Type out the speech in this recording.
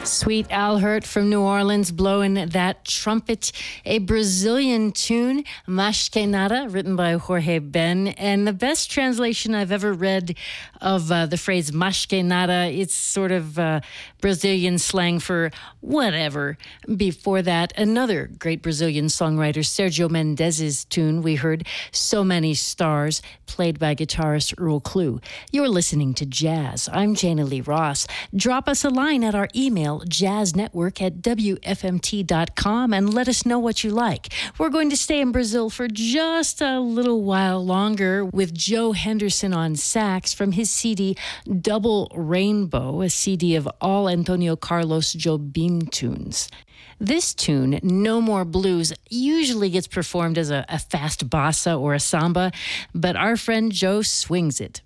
Sweet Al Hirt from New Orleans blowing that trumpet, a Brazilian tune, Mas Que Nada, written by Jorge Ben. And the best translation I've ever read of the phrase Mas Que Nada, it's sort of Brazilian slang for whatever. Before that, another great Brazilian songwriter, Sergio Mendes's tune, we heard So Many Stars, played by guitarist Earl Klugh. You're listening to Jazz. I'm Jana Lee Ross. Drop us a line at our email, jazznetwork@wfmt.com, and let us know what you like. We're going to stay in Brazil for just a little while longer with Joe Henderson on sax from his CD Double Rainbow, a CD of all Antonio Carlos Jobim tunes. This tune, No More Blues, usually gets performed as a fast bossa or a samba, but our friend Joe swings it.